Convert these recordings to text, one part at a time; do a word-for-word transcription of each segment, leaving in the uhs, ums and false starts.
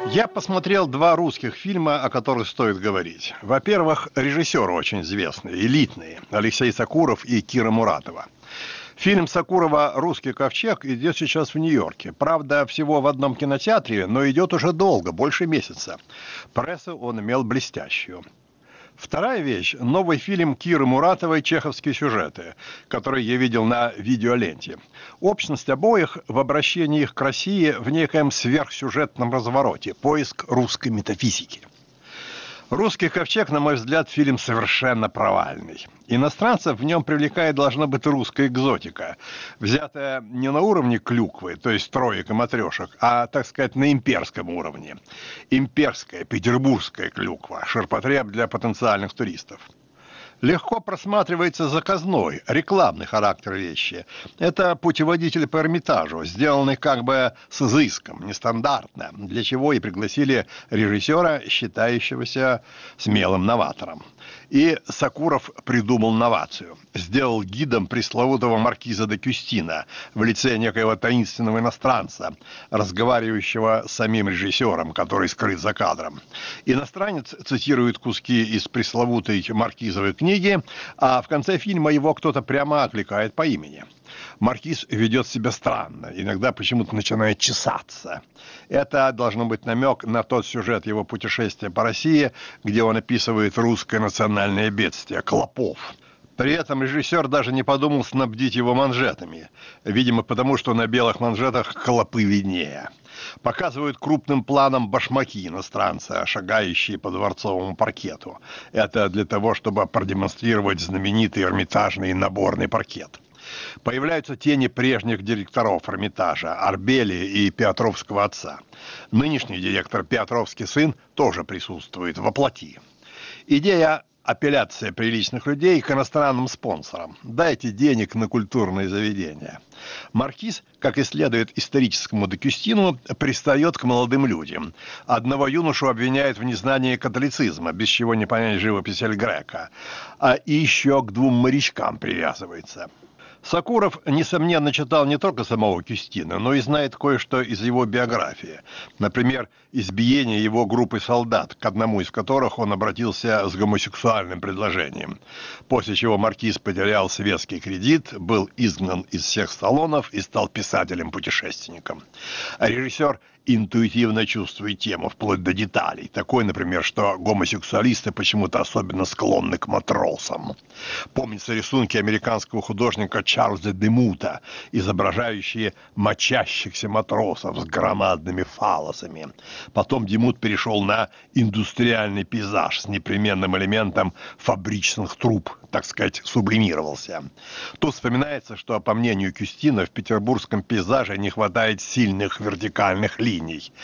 Я посмотрел два русских фильма, о которых стоит говорить. Во-первых, режиссеры очень известные, элитные. Алексей Сакуров и Кира Муратова. Фильм Сакурова «Русский ковчег» идет сейчас в Нью-Йорке. Правда, всего в одном кинотеатре, но идет уже долго, больше месяца. Прессу он имел блестящую. Вторая вещь – новый фильм Киры Муратовой «Чеховские сюжеты», который я видел на видеоленте. Общность обоих в обращении их к России в некоем сверхсюжетном развороте, поиск русской метафизики. «Русский ковчег», на мой взгляд, фильм совершенно провальный. Иностранцев в нем привлекает должна быть русская экзотика, взятая не на уровне клюквы, то есть троек и матрешек, а, так сказать, на имперском уровне. Имперская, петербургская клюква, ширпотреб для потенциальных туристов. Легко просматривается заказной, рекламный характер вещи. Это путеводитель по Эрмитажу, сделанный как бы с изыском, нестандартно, для чего и пригласили режиссера, считающегося смелым новатором. И Сакуров придумал новацию. Сделал гидом пресловутого маркиза де Кюстина в лице некоего таинственного иностранца, разговаривающего с самим режиссером, который скрыт за кадром. Иностранец цитирует куски из пресловутой маркизовой книги, а в конце фильма его кто-то прямо окликает по имени. Маркиз ведет себя странно, иногда почему-то начинает чесаться. Это должно быть намек на тот сюжет его путешествия по России, где он описывает русское национальное бедствие – клопов. При этом режиссер даже не подумал снабдить его манжетами, видимо, потому что на белых манжетах клопы виднее. Показывают крупным планом башмаки иностранца, шагающие по дворцовому паркету. Это для того, чтобы продемонстрировать знаменитый эрмитажный наборный паркет. Появляются тени прежних директоров Эрмитажа, Арбели и Петровского отца. Нынешний директор, Петровский сын, тоже присутствует воплоти. Идея апелляция приличных людей к иностранным спонсорам. Дайте денег на культурные заведения. Маркиз, как и следует историческому де Кюстину, пристает к молодым людям. Одного юношу обвиняют в незнании католицизма, без чего не понять живопись Эль Греко. А и еще к двум морячкам привязывается. Сакуров, несомненно, читал не только самого Кюстина, но и знает кое-что из его биографии. Например, избиение его группы солдат, к одному из которых он обратился с гомосексуальным предложением. После чего маркиз потерял светский кредит, был изгнан из всех салонов и стал писателем-путешественником. А режиссер интуитивно чувствует тему, вплоть до деталей. Такой, например, что гомосексуалисты почему-то особенно склонны к матросам. Помнятся рисунки американского художника Чарльза Демута, изображающие мочащихся матросов с громадными фаллосами. Потом Демут перешел на индустриальный пейзаж с непременным элементом фабричных труб, так сказать, сублимировался. Тут вспоминается, что, по мнению Кюстина, в петербургском пейзаже не хватает сильных вертикальных линий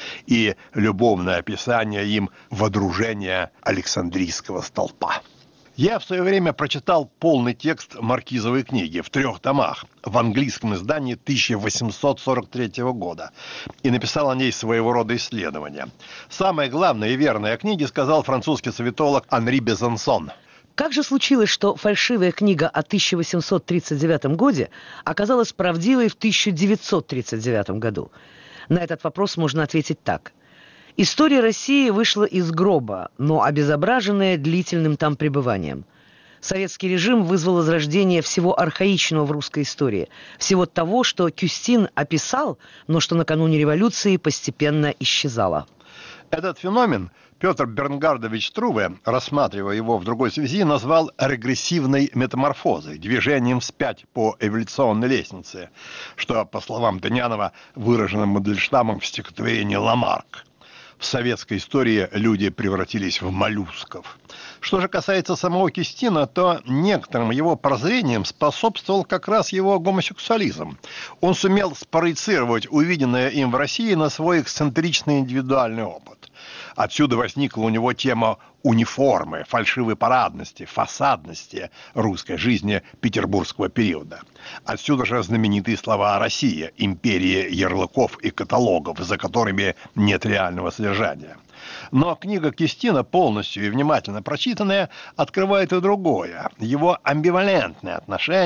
и любовное описание им водружения Александрийского столпа. Я в свое время прочитал полный текст маркизовой книги в трех томах в английском издании тысяча восемьсот сорок третьего года и написал о ней своего рода исследование. Самое главное и верное о книге сказал французский советолог Анри Безансон. Как же случилось, что фальшивая книга о тысяча восемьсот тридцать девятом годе оказалась правдивой в тысяча девятьсот тридцать девятом году? На этот вопрос можно ответить так. История России вышла из гроба, но обезображенная длительным там пребыванием. Советский режим вызвал возрождение всего архаичного в русской истории, всего того, что Кюстин описал, но что накануне революции постепенно исчезало. Этот феномен Петр Бернгардович Труве, рассматривая его в другой связи, назвал регрессивной метаморфозой, движением вспять по эволюционной лестнице, что, по словам Тынянова, выражено Мандельштамом в стихотворении «Ламарк». В советской истории люди превратились в моллюсков. Что же касается самого Кюстина, то некоторым его прозрениям способствовал как раз его гомосексуализм. Он сумел спроецировать увиденное им в России на свой эксцентричный индивидуальный опыт. Отсюда возникла у него тема униформы, фальшивой парадности, фасадности русской жизни петербургского периода. Отсюда же знаменитые слова о России, империи ярлыков и каталогов, за которыми нет реального содержания. Но книга Кюстина, полностью и внимательно прочитанная, открывает и другое, его амбивалентное отношение